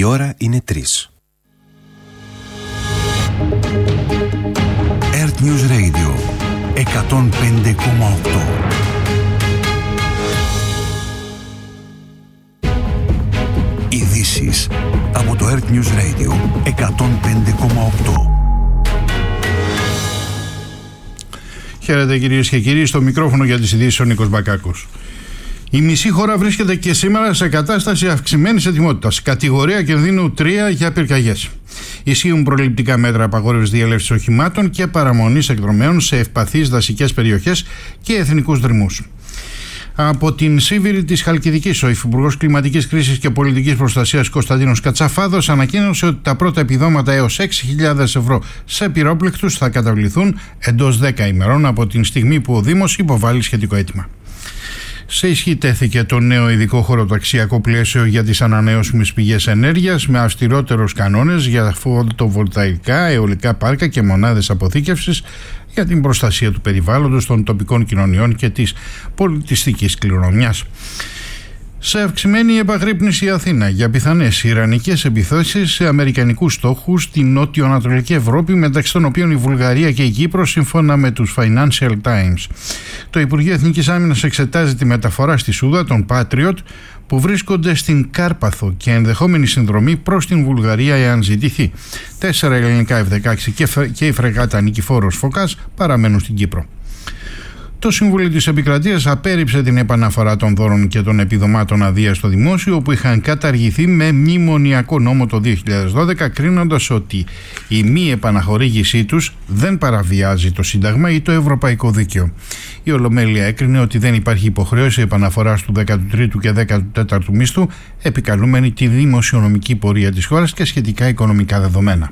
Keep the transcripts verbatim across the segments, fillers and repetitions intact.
Η ώρα είναι τρεις. Earth News Radio εκατόν πέντε κόμμα οκτώ. Ειδήσεις από το Earth News Radio εκατόν πέντε κόμμα οκτώ. Χαίρετε κυρίες και κύριοι, στο μικρόφωνο για τις ειδήσεις ο Νίκος Μπακάκος. Η μισή χώρα βρίσκεται και σήμερα σε κατάσταση αυξημένης ετοιμότητας. Κατηγορία κινδύνου τρία για πυρκαγιές. Ισχύουν προληπτικά μέτρα απαγόρευσης διέλευσης οχημάτων και παραμονής εκδρομέων σε ευπαθείς δασικές περιοχές και εθνικούς δρυμούς. Από την Σίβηρη της Χαλκιδικής, ο Υφυπουργός Κλιματικής Κρίσης και Πολιτικής Προστασίας Κωνσταντίνος Κατσαφάδος ανακοίνωσε ότι τα πρώτα επιδόματα έως έξι χιλιάδες ευρώ σε πυρόπληκτους θα καταβληθούν εντός δέκα ημερών από την στιγμή που ο Δήμος υποβάλλει σχετικό αίτημα. Σε ισχύ τέθηκε το νέο ειδικό χωροταξιακό πλαίσιο για τις ανανεώσιμες πηγές ενέργειας με αυστηρότερους κανόνες για φωτοβολταϊκά, αιωλικά πάρκα και μονάδες αποθήκευσης για την προστασία του περιβάλλοντος, των τοπικών κοινωνιών και της πολιτιστικής κληρονομιάς. Σε αυξημένη επαγρύπνηση η Αθήνα για πιθανές ιρανικές επιθέσεις σε αμερικανικούς στόχους στην νότιο-ανατολική Ευρώπη, μεταξύ των οποίων η Βουλγαρία και η Κύπρος, σύμφωνα με τους Financial Times. Το Υπουργείο Εθνικής Άμυνας εξετάζει τη μεταφορά στη Σούδα των Patriot που βρίσκονται στην Κάρπαθο και ενδεχόμενη συνδρομή προς την Βουλγαρία εάν ζητηθεί. Τέσσερα ελληνικά εφ δεκαέξι και η φρεγάτα Νικηφόρος Φωκάς παραμένουν στην Κύπρο. Το Συμβούλιο της Επικρατείας απέρριψε την επαναφορά των δώρων και των επιδομάτων αδείας στο δημόσιο, που είχαν καταργηθεί με μνημονιακό νόμο το δύο χιλιάδες δώδεκα, κρίνοντας ότι η μη επαναχορήγησή τους δεν παραβιάζει το Σύνταγμα ή το Ευρωπαϊκό Δίκαιο. Η Ολομέλεια έκρινε ότι δεν υπάρχει υποχρέωση επαναφοράς του δέκατου τρίτου και δέκατου τέταρτου μισθού, επικαλούμενη τη δημοσιονομική πορεία της χώρας και σχετικά οικονομικά δεδομένα.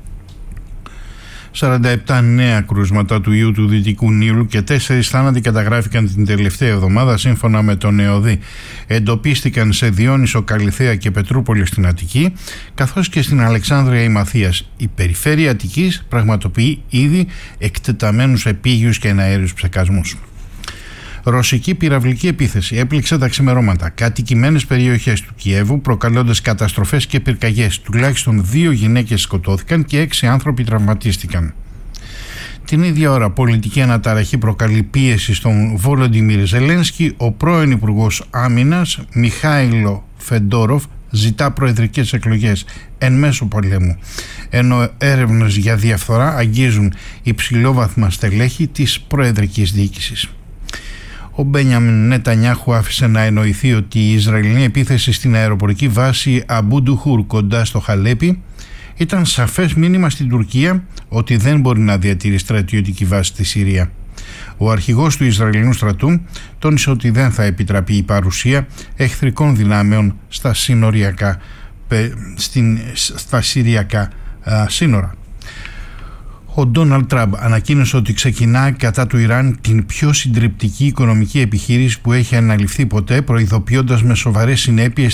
σαράντα επτά νέα κρούσματα του ιού του Δυτικού Νείλου και τέσσερις θάνατοι καταγράφηκαν την τελευταία εβδομάδα, σύμφωνα με τον ΕΟΔΗ. Εντοπίστηκαν σε Διόνυσο, Καλιθέα και Πετρούπολη στην Αττική, καθώς και στην Αλεξάνδρεια Ημαθίας. Η περιφέρεια Αττικής πραγματοποιεί ήδη εκτεταμένους επίγειους και εναέριους ψεκασμούς. Ρωσική πυραυλική επίθεση έπληξε τα ξημερώματα κατοικημένες περιοχές του Κιέβου, προκαλώντας καταστροφές και πυρκαγιές. Τουλάχιστον δύο γυναίκες σκοτώθηκαν και έξι άνθρωποι τραυματίστηκαν. Την ίδια ώρα, πολιτική αναταραχή προκαλεί πίεση στον Βολοντιμίρ Ζελένσκι. Ο πρώην Υπουργός Άμυνας Μιχάηλο Φεντόροφ ζητά προεδρικές εκλογές εν μέσω πολέμου, ενώ έρευνες για διαφθορά αγγίζουν υψηλόβαθμα στελέχη της προεδρικής διοίκησης. Ο Μπένιαμιν Νετανιάχου άφησε να εννοηθεί ότι η Ισραηλινή επίθεση στην αεροπορική βάση Αμπούντουχουρ κοντά στο Χαλέπι ήταν σαφές μήνυμα στην Τουρκία ότι δεν μπορεί να διατηρεί στρατιωτική βάση στη Συρία. Ο αρχηγός του Ισραηλινού στρατού τόνισε ότι δεν θα επιτραπεί η παρουσία εχθρικών δυνάμεων στα, στην, στα συριακά α, σύνορα. Ο Ντόναλντ Τραμπ ανακοίνωσε ότι ξεκινά κατά του Ιράν την πιο συντριπτική οικονομική επιχείρηση που έχει αναλυφθεί ποτέ, προειδοποιώντας με σοβαρές συνέπειες